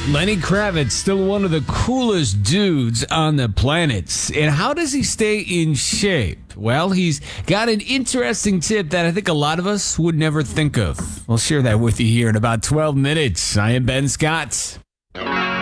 Lenny Kravitz, still one of the coolest dudes on the planet. And how does he stay in shape? Well, he's got an interesting tip that I think a lot of us would never think of. We'll share that with you here in about 12 minutes. I am Ben Scott.